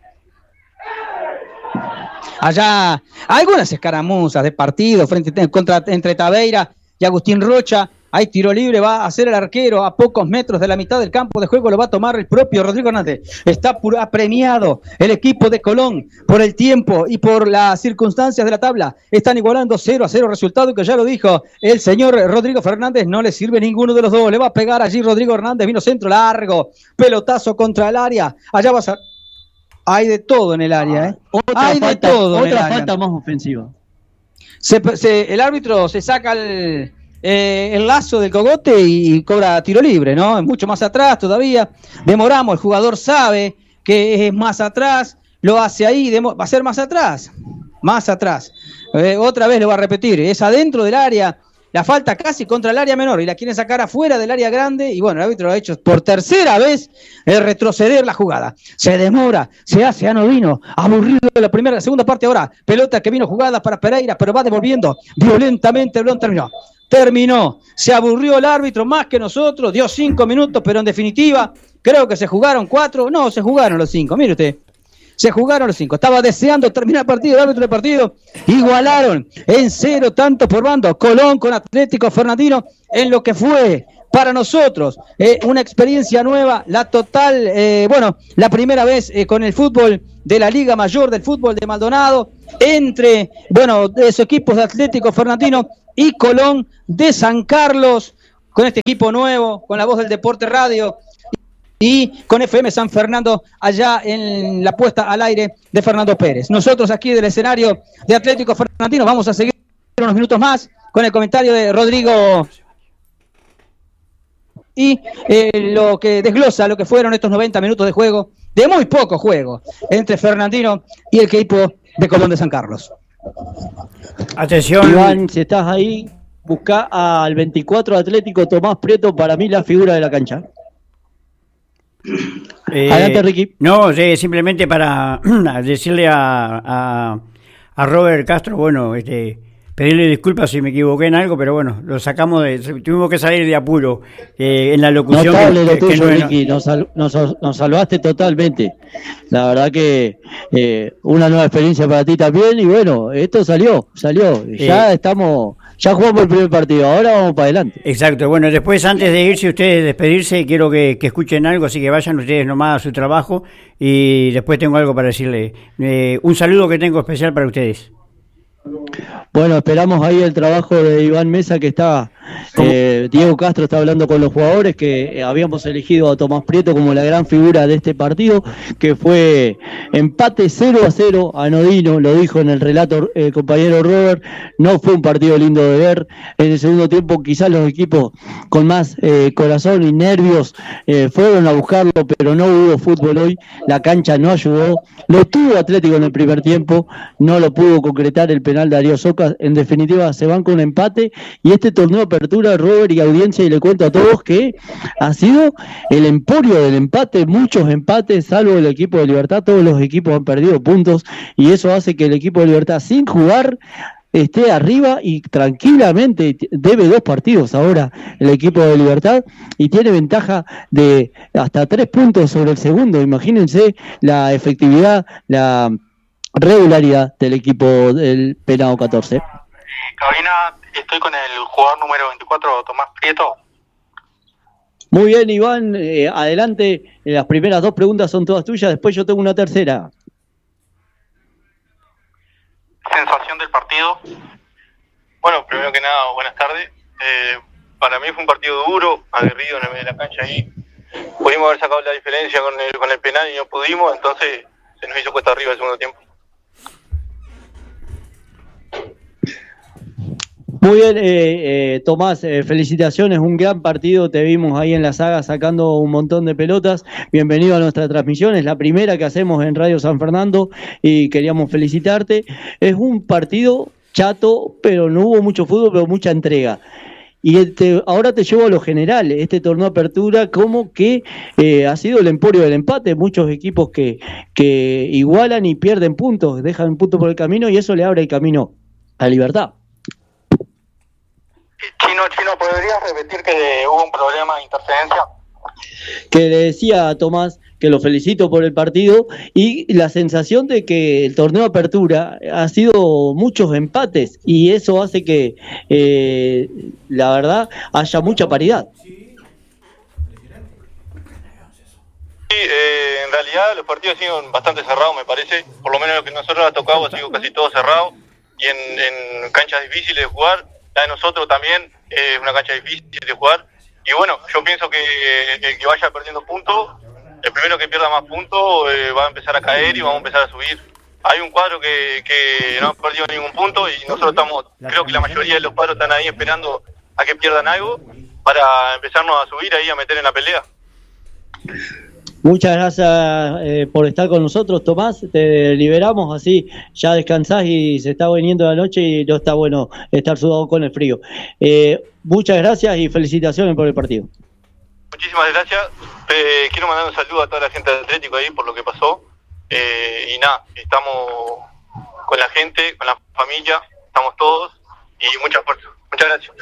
Allá algunas escaramuzas de partido frente contra entre Tabeira y Agustín Rocha. Hay tiro libre, va a hacer el arquero a pocos metros de la mitad del campo de juego, lo va a tomar el propio Rodrigo Hernández. Está pura, premiado el equipo de Colón por el tiempo y por las circunstancias de la tabla. Están igualando cero a cero, resultado que ya lo dijo el señor Rodrigo Fernández, no le sirve ninguno de los dos. Le va a pegar allí Rodrigo Hernández, vino centro largo, pelotazo contra el área. Allá va a ser... Hay de todo en el área, ¿eh? Otra Hay de falta, todo en el otra área. falta más ofensiva. Se, se, el árbitro se saca el, eh, el lazo del cogote y, y cobra tiro libre, ¿no? Es mucho más atrás todavía. Demoramos, el jugador sabe que es más atrás, lo hace ahí, demo, va a ser más atrás, más atrás. Eh, otra vez lo va a repetir, es adentro del área la falta casi contra el área menor y la quieren sacar afuera del área grande y bueno, el árbitro lo ha hecho por tercera vez el retroceder la jugada. Se demora, se hace anodino, aburrido de la primera, la segunda parte ahora, pelota que vino jugada para Pereira, pero va devolviendo violentamente, el balón terminó. Terminó, se aburrió el árbitro más que nosotros, dio cinco minutos, pero en definitiva, creo que se jugaron cuatro, no, se jugaron los cinco, mire usted. Se jugaron los cinco. Estaba deseando terminar el partido, el árbitro del partido. Igualaron en cero tantos por bando. Colón con Atlético Fernandino en lo que fue para nosotros eh, una experiencia nueva. La total, eh, bueno, la primera vez eh, con el fútbol de la Liga Mayor del fútbol de Maldonado. Entre, bueno, de esos equipos de Atlético Fernandino y Colón de San Carlos. Con este equipo nuevo, con la voz del Deporte Radio. Y con F M San Fernando allá en la puesta al aire de Fernando Pérez. Nosotros aquí del escenario de Atlético Fernandino vamos a seguir unos minutos más con el comentario de Rodrigo y eh, lo que desglosa lo que fueron estos noventa minutos de juego, de muy poco juego, entre Fernandino y el equipo de Colón de San Carlos. Atención, Iván, si estás ahí, busca al veinticuatro Atlético Tomás Prieto, para mí la figura de la cancha. Eh, Adelante, Ricky. No, eh, simplemente para decirle a, a, a Robert Castro, bueno, este, pedirle disculpas si me equivoqué en algo, pero bueno, lo sacamos de, tuvimos que salir de apuro eh, en la locución. Notable que, lo tuyo, que no, Ricky, nos, sal, nos, nos salvaste totalmente. La verdad que eh, una nueva experiencia para ti también, y bueno, esto salió, salió, ya eh, estamos... Ya jugamos el primer partido, ahora vamos para adelante. Exacto, bueno, después antes de irse ustedes, despedirse, quiero que, que escuchen algo, así que vayan ustedes nomás a su trabajo y después tengo algo para decirle. Eh, un saludo que tengo especial para ustedes. Bueno, esperamos ahí el trabajo de Iván Mesa, que está, eh, Diego Castro está hablando con los jugadores, que habíamos elegido a Tomás Prieto como la gran figura de este partido, que fue empate cero a cero, anodino, lo dijo en el relato el eh, compañero Robert, no fue un partido lindo de ver. En el segundo tiempo quizás los equipos con más eh, corazón y nervios eh, fueron a buscarlo, pero no hubo fútbol hoy, la cancha no ayudó, lo tuvo Atlético en el primer tiempo, no lo pudo concretar el penal de Darío Soca. En definitiva se van con un empate, y este torneo de apertura, Robert y audiencia, y le cuento a todos que ha sido el emporio del empate, muchos empates, salvo el equipo de Libertad, todos los equipos han perdido puntos, y eso hace que el equipo de Libertad, sin jugar, esté arriba y tranquilamente debe dos partidos ahora el equipo de Libertad, y tiene ventaja de hasta tres puntos sobre el segundo. Imagínense la efectividad, la regularidad del equipo del Penado catorce. Cabina, estoy con el jugador número veinticuatro, Tomás Prieto. Muy bien, Iván, eh, adelante. Las primeras dos preguntas son todas tuyas, después yo tengo una tercera. Sensación del partido. Bueno, primero que nada, buenas tardes. Eh, para mí fue un partido duro, aguerrido en el medio de la cancha ahí. Pudimos haber sacado la diferencia con el, con el penal y no pudimos, entonces se nos hizo cuesta arriba el segundo tiempo. Muy bien, eh, eh, Tomás, eh, felicitaciones, un gran partido, te vimos ahí en la saga sacando un montón de pelotas. Bienvenido a nuestra transmisión, es la primera que hacemos en Radio San Fernando y queríamos felicitarte. Es un partido chato, pero no hubo mucho fútbol, pero mucha entrega. Y este, ahora te llevo a lo general, este torneo de apertura como que eh, ha sido el emporio del empate, muchos equipos que, que igualan y pierden puntos, dejan un punto por el camino, y eso le abre el camino a Libertad. Chino, Chino, ¿podrías repetir que hubo un problema de interferencia? Que le decía a Tomás que lo felicito por el partido, y la sensación de que el torneo de apertura ha sido muchos empates, y eso hace que eh, la verdad haya mucha paridad. Sí, eh, en realidad los partidos han sido bastante cerrados, me parece, por lo menos lo que nosotros ha tocado ha sido casi todo cerrado, y en, en canchas difíciles de jugar. La de nosotros también es una cancha difícil de jugar, y bueno, yo pienso que el que vaya perdiendo puntos, el primero que pierda más puntos eh, va a empezar a caer y vamos a empezar a subir. Hay un cuadro que, que no ha perdido ningún punto, y nosotros estamos, creo que la mayoría de los cuadros están ahí esperando a que pierdan algo para empezarnos a subir ahí, a meter en la pelea. Muchas gracias eh, por estar con nosotros, Tomás. Te liberamos, así ya descansás y se está viniendo la noche y no está bueno estar sudado con el frío. Eh, muchas gracias y felicitaciones por el partido. Muchísimas gracias. Eh, quiero mandar un saludo a toda la gente del Atlético ahí por lo que pasó. Eh, y nada, estamos con la gente, con la familia, estamos todos y mucha fuerza. Muchas gracias.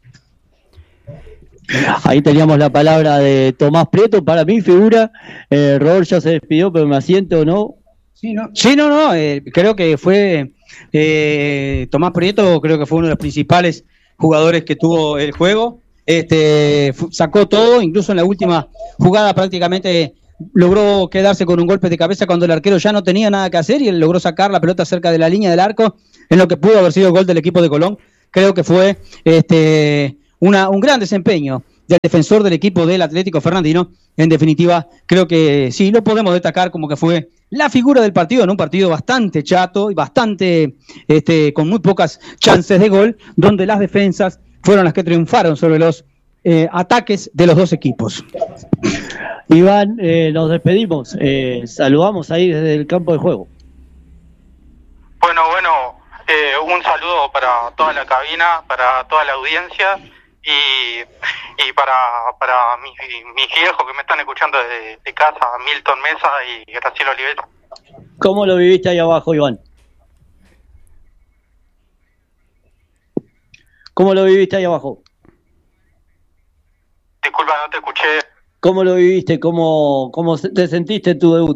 Ahí teníamos la palabra de Tomás Prieto, para mi figura. eh, Robert ya se despidió, pero me asiento, ¿no? Sí, no, sí, no, no eh, creo que fue eh, Tomás Prieto, creo que fue uno de los principales jugadores que tuvo el juego. Este, sacó todo, incluso en la última jugada prácticamente logró quedarse con un golpe de cabeza cuando el arquero ya no tenía nada que hacer y él logró sacar la pelota cerca de la línea del arco, en lo que pudo haber sido el gol del equipo de Colón. Creo que fue este Una, un gran desempeño del defensor del equipo del Atlético Fernandino. En definitiva, creo que sí, lo podemos destacar como que fue la figura del partido, en un partido bastante chato y bastante este, con muy pocas chances de gol, donde las defensas fueron las que triunfaron sobre los eh, ataques de los dos equipos. Iván, eh, nos despedimos, eh, saludamos ahí desde el campo de juego. Bueno, bueno, eh, un saludo para toda la cabina, para toda la audiencia. Y, y para para mis, mis viejos que me están escuchando de, de casa, Milton Mesa y Graciela Olivera. ¿Cómo lo viviste ahí abajo, Iván? ¿Cómo lo viviste ahí abajo? Disculpa, no te escuché. ¿Cómo lo viviste? ¿Cómo, cómo te sentiste en tu debut?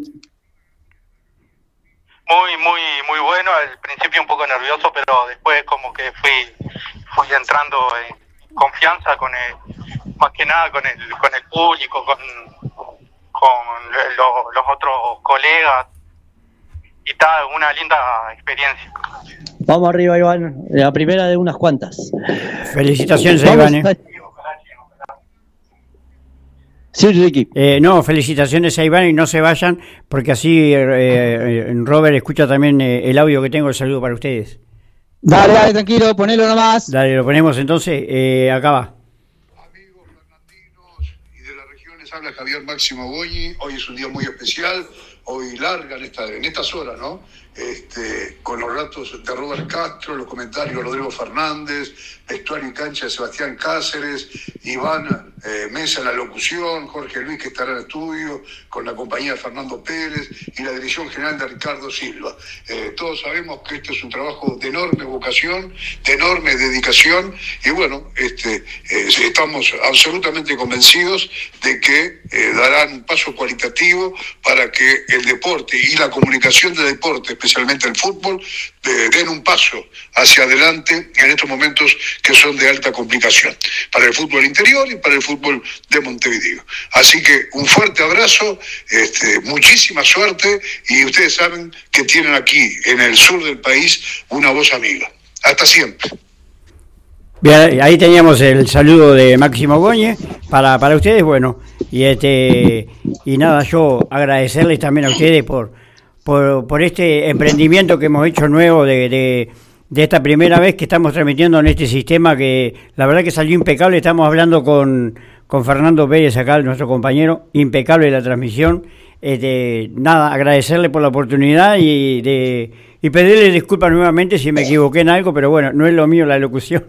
Muy, muy, muy bueno. Al principio un poco nervioso, pero después como que fui, fui entrando en confianza con el, más que nada con el con el público, con con lo, los otros colegas y tal, una linda experiencia. Vamos arriba, Iván, la primera de unas cuantas. Felicitaciones a Iván. ¿eh? Sí, Ricky. Eh, no, felicitaciones a Iván y no se vayan, porque así eh, eh, Robert escucha también eh, el audio que tengo, el saludo para ustedes. Dale, dale, tranquilo, ponelo nomás. Dale, lo ponemos entonces, eh, acá va. Amigos fernandinos y de las regiones, habla Javier Máximo Goñi. Hoy es un día muy especial, hoy larga en, esta, en estas horas, ¿no? Este, con los ratos de Robert Castro, los comentarios de Rodrigo Fernández, vestuario y cancha de Sebastián Cáceres, Iván eh, Mesa en la locución, Jorge Luis que estará en el estudio, con la compañía de Fernando Pérez y la dirección general de Ricardo Silva. Eh, todos sabemos que este es un trabajo de enorme vocación, de enorme dedicación y bueno, este, eh, estamos absolutamente convencidos de que eh, darán un paso cualitativo para que el deporte y la comunicación de deporte, especialmente el fútbol, eh, den un paso hacia adelante en estos momentos que son de alta complicación para el fútbol interior y para el fútbol de Montevideo. Así que un fuerte abrazo, este, muchísima suerte y ustedes saben que tienen aquí en el sur del país una voz amiga. Hasta siempre. Bien, ahí teníamos el saludo de Máximo Goñe para, para ustedes, bueno, y este y nada, yo agradecerles también a ustedes por Por, por este emprendimiento que hemos hecho nuevo de, de, de esta primera vez que estamos transmitiendo en este sistema que la verdad que salió impecable. Estamos hablando con, con Fernando Pérez acá, nuestro compañero, impecable la transmisión. Este, nada, agradecerle por la oportunidad y, de, y pedirle disculpas nuevamente si me equivoqué en algo, pero bueno, no es lo mío la locución.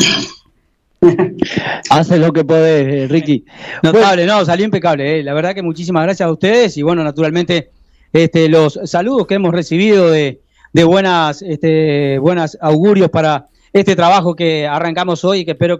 Haces lo que podés, Ricky. Notable, no, salió impecable. Eh. La verdad que muchísimas gracias a ustedes y bueno, naturalmente... Este, los saludos que hemos recibido de, de buenas, este, buenas augurios para este trabajo que arrancamos hoy y que espero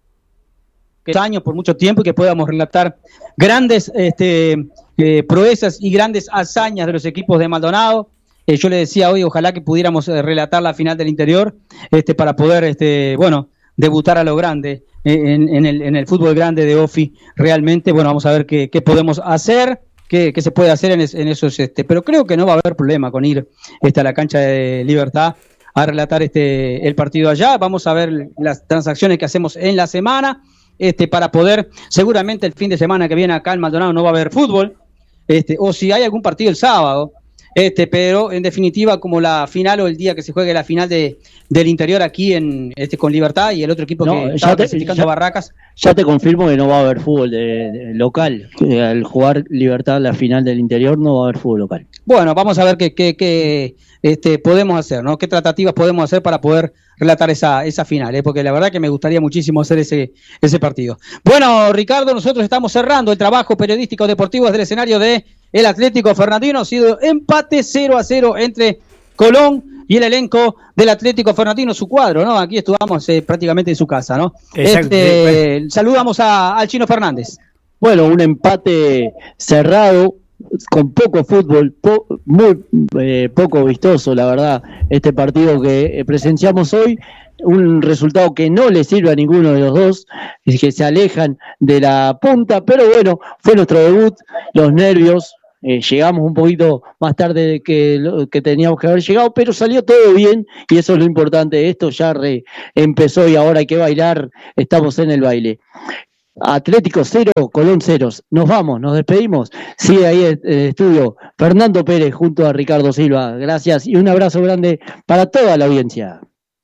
que años por mucho tiempo y que podamos relatar grandes este, eh, proezas y grandes hazañas de los equipos de Maldonado. Eh, yo le decía hoy, ojalá que pudiéramos eh, relatar la final del interior este, para poder, este, bueno, debutar a lo grande eh, en, en, el, en el fútbol grande de Ofi. Realmente, bueno, vamos a ver qué, qué podemos hacer. ¿Qué, qué se puede hacer en, es, en esos, este, pero creo que no va a haber problema con ir este, a la cancha de Libertad a relatar este el partido allá. Vamos a ver las transacciones que hacemos en la semana, este, para poder, seguramente el fin de semana que viene acá en Maldonado no va a haber fútbol, este, o si hay algún partido el sábado, Este, pero en definitiva, como la final o el día que se juegue la final de, del interior aquí en este con Libertad y el otro equipo No, que ya estaba te- clasificando ya- Barracas. Ya te confirmo que no va a haber fútbol de, de local. Que al jugar Libertad la final del interior no va a haber fútbol local. Bueno, vamos a ver qué, qué, qué este, podemos hacer, ¿no? Qué tratativas podemos hacer para poder relatar esa, esa final, ¿eh? Porque la verdad que me gustaría muchísimo hacer ese, ese partido. Bueno, Ricardo, nosotros estamos cerrando el trabajo periodístico deportivo desde el escenario de el Atlético Fernandino. Ha sido empate cero a cero entre Colón y el elenco del Atlético Fernandino, su cuadro, ¿no? Aquí estuvamos eh, prácticamente en su casa, ¿no? Exacto. Este, saludamos a, al Chino Fernández. Bueno, un empate cerrado, con poco fútbol, po- muy eh, poco vistoso, la verdad, este partido que eh, presenciamos hoy. Un resultado que no le sirve a ninguno de los dos, es que se alejan de la punta, pero bueno, fue nuestro debut, los nervios. Eh, llegamos un poquito más tarde de que, lo, que teníamos que haber llegado, pero salió todo bien y eso es lo importante. Esto ya re, empezó y ahora hay que bailar, estamos en el baile. Atlético cero, Colón ceros. Nos vamos, nos despedimos. Sigue ahí el, el estudio Fernando Pérez junto a Ricardo Silva. Gracias y un abrazo grande para toda la audiencia.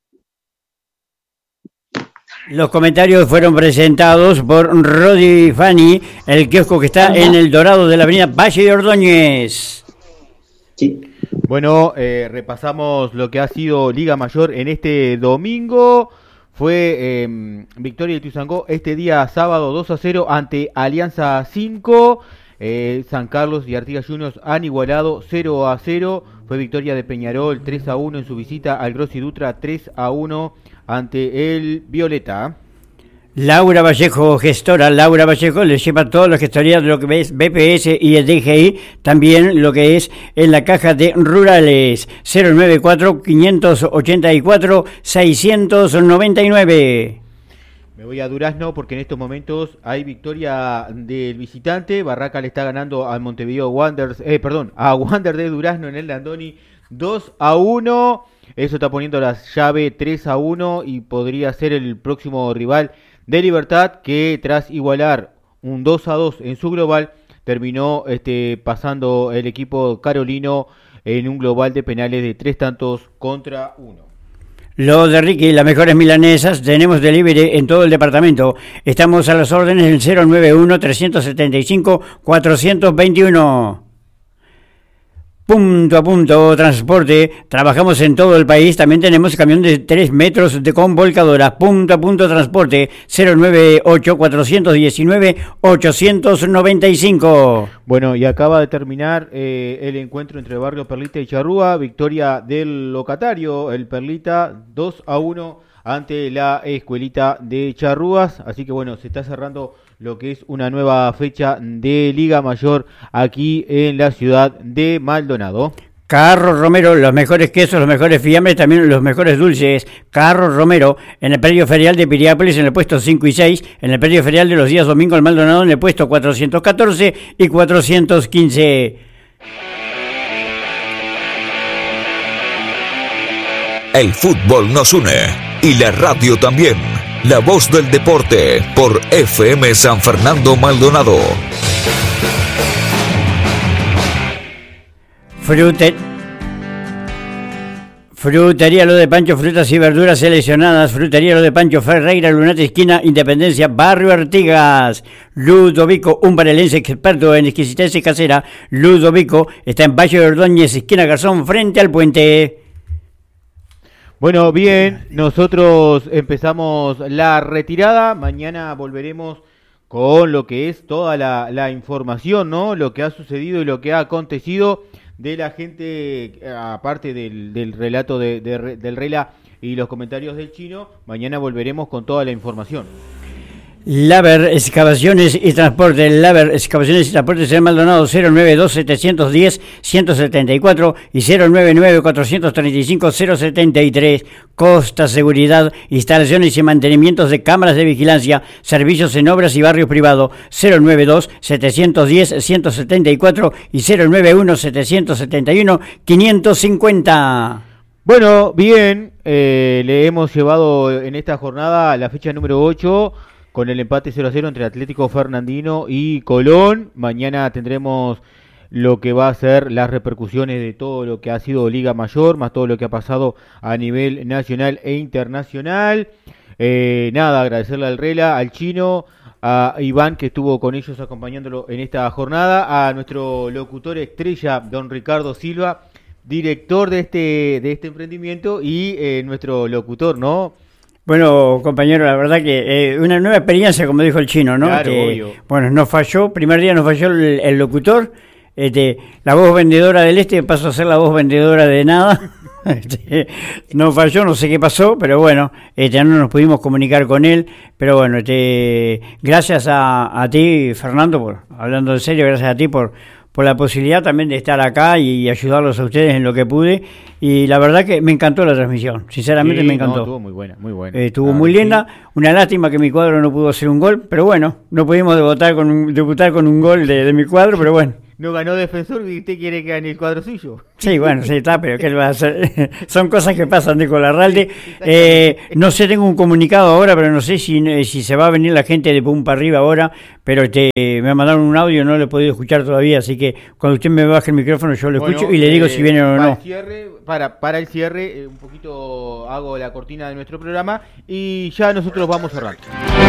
Los comentarios fueron presentados por Rodi Fani, el kiosco que está en el Dorado de la avenida Valle de Ordóñez. Bueno, eh, repasamos lo que ha sido Liga Mayor en este domingo. Fue eh, victoria de Tuzangó este día sábado dos a cero ante Alianza cinco. Eh, San Carlos y Artigas Juniors han igualado cero a cero. Fue victoria de Peñarol tres a uno en su visita al Grossi Dutra, tres a uno ante el Violeta. Laura Vallejo, gestora Laura Vallejo, le lleva toda la gestoría de lo que es B P S y el D G I, también lo que es en la caja de rurales. Cero nueve cuatro, quinientos ochenta y cuatro, seiscientos noventa y nueve. Me voy a Durazno porque en estos momentos hay victoria del visitante. Barraca le está ganando al Montevideo Wanderers, eh, perdón, a Wander de Durazno en el Landoni dos a uno. Eso está poniendo la llave tres a uno y podría ser el próximo rival de Libertad, que tras igualar un dos a dos en su global, terminó este, pasando el equipo carolino en un global de penales de tres tantos contra uno. Lo de Ricky, las mejores milanesas, tenemos delivery en todo el departamento. Estamos a las órdenes del cero nueve uno, tres setenta y cinco, cuatrocientos veintiuno. Punto a punto, transporte, trabajamos en todo el país, también tenemos camión de tres metros de con volcadora. Punto a punto, transporte, cero nueve ocho, cuatrocientos diecinueve, ochocientos noventa y cinco. Bueno, y acaba de terminar eh, el encuentro entre Barrio Perlita y Charrúa, victoria del locatario, el Perlita, dos a uno ante la Escuelita de Charrúas, así que bueno, se está cerrando lo que es una nueva fecha de Liga Mayor aquí en la ciudad de Maldonado. Carro Romero, los mejores quesos, los mejores fiambres, también los mejores dulces. Carro Romero, en el predio ferial de Piriápolis, en el puesto cinco y seis, en el predio ferial de los días domingo en Maldonado, en el puesto cuatrocientos catorce y cuatrocientos quince. El fútbol nos une y la radio también. La voz del deporte por F M San Fernando Maldonado. Frute... Frutería Lo de Pancho, frutas y verduras seleccionadas. Frutería Lo de Pancho, Ferreira, Lunate, esquina Independencia, Barrio Artigas. Ludovico, un varelense experto en exquisitez casera. Ludovico está en Valle de Ordóñez, esquina Garzón, frente al puente. Bueno, bien, nosotros empezamos la retirada, mañana volveremos con lo que es toda la, la información, ¿no? Lo que ha sucedido y lo que ha acontecido de la gente, aparte del, del relato de, de, del Rela y los comentarios del Chino, mañana volveremos con toda la información. Laver Excavaciones y Transporte, Laver Excavaciones y Transportes en Maldonado, cero nueve dos, setecientos diez, ciento setenta y cuatro y cero nueve nueve, cuatrocientos treinta y cinco, cero setenta y tres. Costa Seguridad, instalaciones y mantenimientos de cámaras de vigilancia, servicios en obras y barrios privados, cero nueve dos, setecientos diez, ciento setenta y cuatro y cero nueve uno, setecientos setenta y uno, quinientos cincuenta. Bueno, bien, eh, le hemos llevado en esta jornada la fecha número ocho, con el empate cero a cero entre Atlético Fernandino y Colón. Mañana tendremos lo que va a ser las repercusiones de todo lo que ha sido Liga Mayor, más todo lo que ha pasado a nivel nacional e internacional. Eh, nada, agradecerle al Rela, al Chino, a Iván que estuvo con ellos acompañándolo en esta jornada, a nuestro locutor estrella, don Ricardo Silva, director de este de este emprendimiento y eh, nuestro locutor, ¿no? Bueno, compañero, la verdad que eh, una nueva experiencia, como dijo el Chino, ¿no? Claro, que, obvio. Bueno, nos falló, primer día nos falló el, el locutor, este, la voz vendedora del este pasó a ser la voz vendedora de nada. Este, no falló, no sé qué pasó, pero bueno, este, no nos pudimos comunicar con él, pero bueno, este, gracias a, a ti, Fernando, por, hablando en serio, gracias a ti por, por la posibilidad también de estar acá y, y ayudarlos a ustedes en lo que pude, y la verdad que me encantó la transmisión, sinceramente Sí, me encantó. No, estuvo muy buena, muy buena. Eh, estuvo Claro, muy sí. linda, una lástima que mi cuadro no pudo hacer un gol, pero bueno, no pudimos debutar con un, debutar con un gol de, de mi cuadro, pero bueno. No ganó Defensor y usted quiere que gane el cuadro suyo. Sí, bueno, sí, está, pero ¿qué le va a hacer? Son cosas que pasan, Nico Larralde. Eh, no sé, tengo un comunicado ahora, pero no sé si, si se va a venir la gente de Pum para arriba ahora, pero este, me mandaron un audio, no lo he podido escuchar todavía, así que cuando usted me baje el micrófono yo lo Bueno, escucho y le digo eh, si viene o para no. El cierre, para, para el cierre, eh, un poquito hago la cortina de nuestro programa y ya nosotros vamos cerrando.